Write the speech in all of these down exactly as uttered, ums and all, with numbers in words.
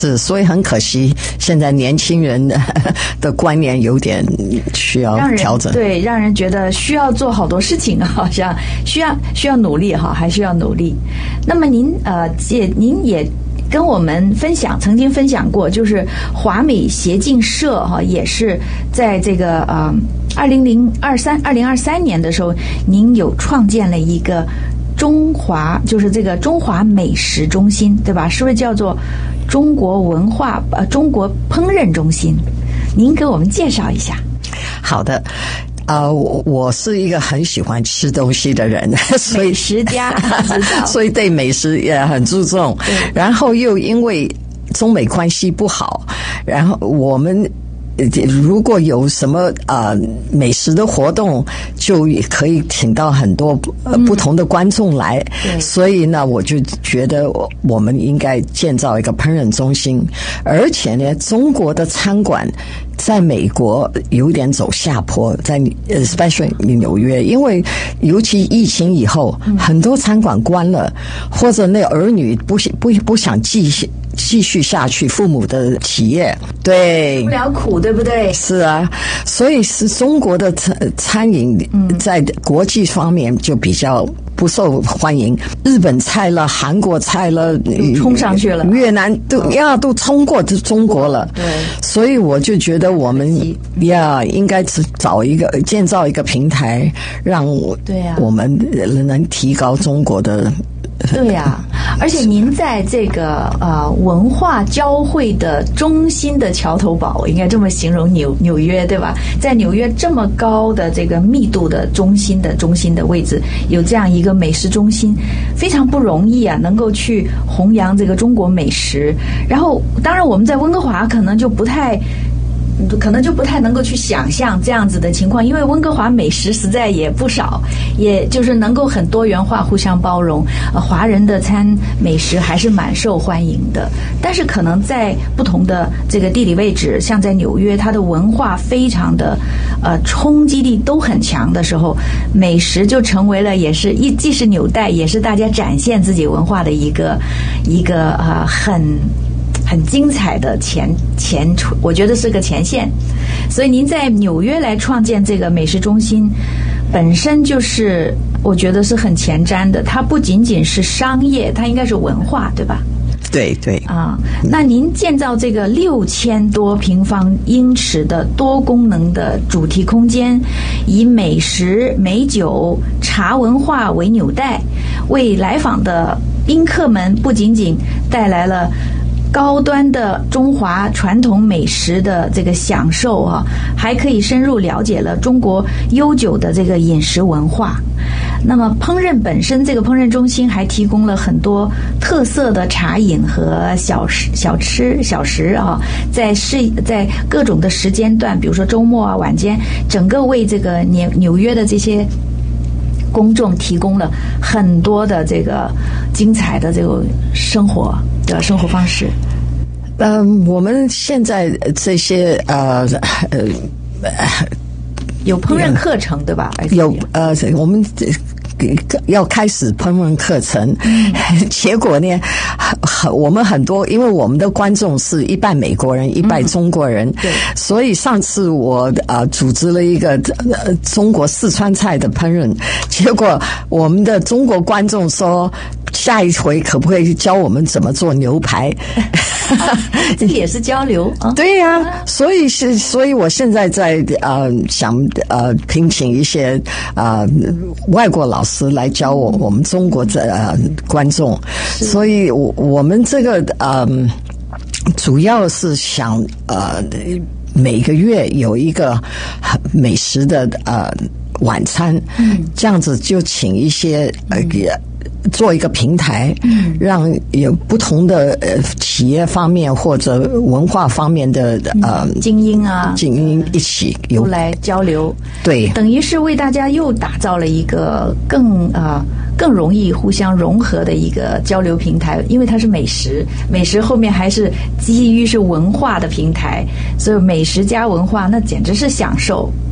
是，所以很可惜，现在年轻人的的观念有点需要调整。 对，让人觉得需要做好多事情，好像需要需要努力哈，还需要努力。那么您呃，也您也跟我们分享，曾经分享过，就是华美协进社哈，也是在这个呃二零零二三二零二三年的时候，您有创建了一个中华，就是这个中华美食中心，对吧？是不是叫做中国文化呃中国烹饪中心？您给我们介绍一下。 好的。呃，我我是一个很喜欢吃东西的人，所以美食家， 所以对美食也很注重。然后又因为中美关系不好，然后我们如果有什么呃美食的活动，就可以请到很多呃不同的观众来，嗯、所以呢，我就觉得我们应该建造一个烹饪中心，而且呢，中国的餐馆在美国有点走下坡，在 especially 纽约，因为尤其疫情以后，嗯、很多餐馆关了，或者那儿女不不不想继续。继续下去，父母的企业对吃不了苦，对不对？ 是啊，所以是中国的餐餐饮在国际方面就比较不受欢迎。日本菜了，韩国菜了， 冲上去了， 越南都呀都冲过中国了。 对， 所以我就觉得我们呀应该找一个建造一个平台，让对啊我们能提高中国的。 对呀、啊，而且您在这个呃文化交汇的中心的桥头堡，应该这么形容纽纽约，对吧？在纽约这么高的这个密度的中心的中心的位置，有这样一个美食中心，非常不容易啊，能够去弘扬这个中国美食。然后，当然我们在温哥华可能就不太。可能就不太能够去想象这样子的情况，因为温哥华美食实在也不少，也就是能够很多元化、互相包容。呃，华人的餐美食还是蛮受欢迎的。但是可能在不同的这个地理位置，像在纽约，它的文化非常的呃冲击力都很强的时候，美食就成为了也是一既是纽带，也是大家展现自己文化的一个一个呃很。很精彩的前前，我觉得是个前线。所以您在纽约来创建这个美食中心，本身就是我觉得是很前瞻的。它不仅仅是商业，它应该是文化，对吧？ 对对啊，那您建造这个六千多平方英尺的多功能的主题空间，以美食、美酒、茶文化为纽带，为来访的宾客们不仅仅带来了高端的中华传统美食的这个享受啊，还可以深入了解了中国悠久的这个饮食文化。那么烹饪本身，这个烹饪中心还提供了很多特色的茶饮和小食、小吃、小食啊，在是在各种的时间段，比如说周末啊、晚间，整个为这个纽纽约的这些公众提供了很多的这个精彩的这个生活的生活方式。 嗯，我们现在这些呃呃有烹饪课程对吧？ 有呃，我们要开始烹饪课程，嗯、结果呢，我们很多，因为我们的观众是一半美国人，一半中国人，嗯、对，所以上次我呃组织了一个呃中国四川菜的烹饪，结果我们的中国观众说，下一回可不可以教我们怎么做牛排？ 啊、这个也是交流啊。 对呀、啊，所以是，所以我现在在呃想呃聘请一些呃外国老师来教我我们中国的呃观众，所以我我们这个呃主要是想呃每个月有一个美食的呃晚餐，嗯，这样子就请一些呃。嗯做一个平台，嗯，让有不同的呃企业方面或者文化方面的呃精英啊， 精英一起有来交流， 对， 等于是为大家又打造了一个更呃更容易互相融合的一个交流平台，因为它是美食，美食后面还是基于是文化的平台，所以美食加文化那简直是享受。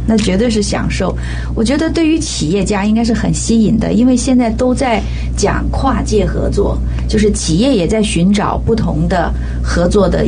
那绝对是享受。我觉得对于企业家应该是很吸引的，因为现在都在讲跨界合作，就是企业也在寻找不同的合作的